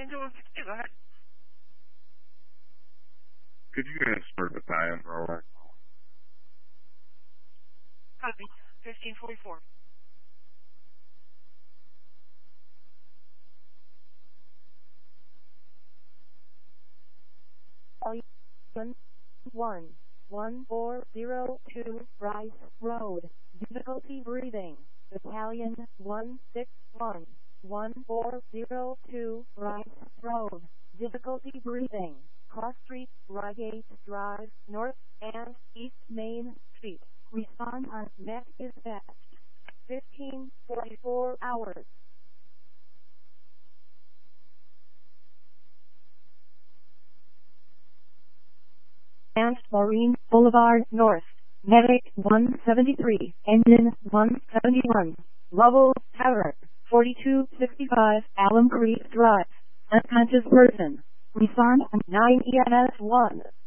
Angel 162, go ahead. Could you insert the time roller? Copy. 1544. Italian 1402 Rice Road. Difficulty breathing. Italian 161 1402 Rice Road. Difficulty breathing. Cross Street, Reigate Drive, North and East Main Street. Respond on Met Dispatch. 1544 hours. And Marine Boulevard North. Medic 173, Engine 171. Lovell Tower, 4265 Alum Creek Drive. Unconscious person. Respond on 9 EMS 1.